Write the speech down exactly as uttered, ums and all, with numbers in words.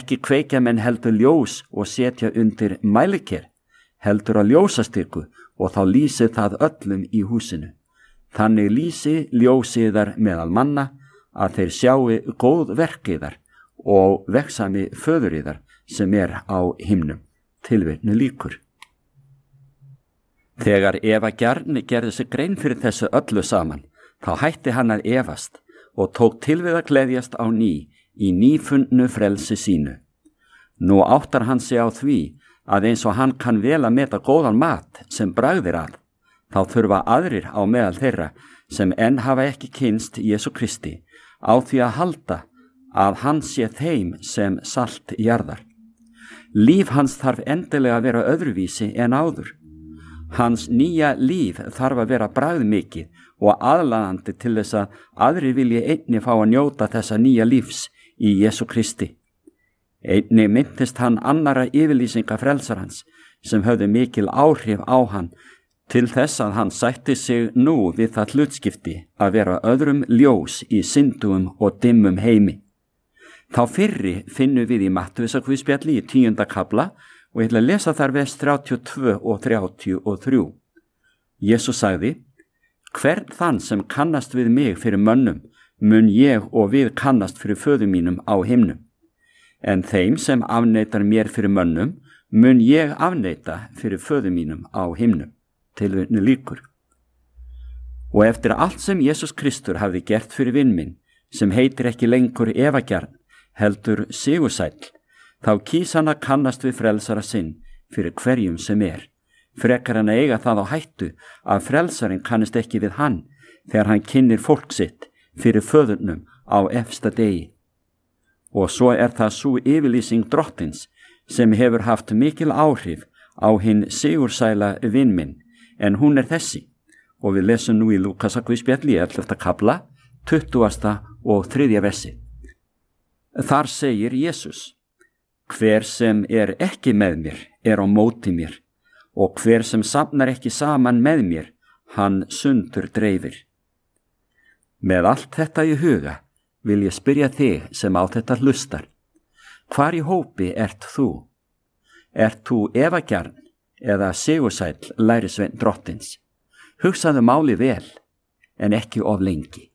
Ekki kveikja menn heldur ljós og setja undir mæliker, heldur að ljósastiku og þá lýsi það öllum í húsinu. Þannig lýsi ljósiðar meðal manna að þeir sjáu góð verkiðar og veksami föðuriðar sem er á himnum. Tilvitnu lýkur. Þegar Eva Gjarni gerði sig grein fyrir þessu öllu saman, þá hætti hann að efast og tók til við að gleðjast á ný í nýfundnu frelsi sínu. Nú áttar hann sig á því að eins og hann kann vel að meta góðan mat sem bragðir að, þá þurfa aðrir á meðal þeirra sem enn hafa ekki kynst Jesú Kristi á því að halda að hann sé þeim sem salt jarðar. Líf hans þarf endilega að vera öðruvísi en áður. Hans nýja líf þarf að vera bragðmikið og aðlaðandi til þess að aðrir vilji einni fá að njóta þessa nýja lífs í Jesú Kristi. Einni myndist hann annara yfirlýsinga frelsarans sem höfðu mikil áhrif á hann til þess að hann sætti sig nú við það hlutskipti að vera öðrum ljós í syndugum og dimmum heimi. Þá fyrri finnum við í Mattheusarguðspjalli í tíunda kafla og ég ætla að lesa þar vers þrjátíu og tvö og þrjátíu og þrjú. Jesús sagði: Hvern þann sem kannast við mig fyrir mönnum, mun ég og við kannast fyrir föður mínum á himnum. En þeim sem afneitar mér fyrir mönnum, mun ég afneita fyrir föður mínum á himnum. Tilvitnu lýkur. Og eftir allt sem Jesús Kristur hafði gert fyrir vin minn, sem heitir ekki lengur Eva Gjarn, heldur Sigursæll, þá kýs hann að kannast við frelsara sinn fyrir hverjum sem er, frekar hann að eiga það á hættu að frelsarinn kannist ekki við hann þegar hann kynnir fólk sitt fyrir föðurnum á efsta degi. Og svo er það sú yfirlýsing drottins sem hefur haft mikil áhrif á hinn sigursæla vin minn, en hún er þessi, og við lesum nú í Lúkasarguðspjalli í ellefta kafla, tuttugasta og þriðja versi. Þar segir Jesús: Hver sem er ekki með mér er á móti mér, og hver sem safnar ekki saman með mér, hann sundur dreifir. Með allt þetta í huga vil ég spyrja þig sem á þetta hlustar: hvar í hópi ert þú? Ert þú Eva Gjarn eða Sigursæll lærisveinn drottins? Hugsaðu máli vel, en ekki of lengi.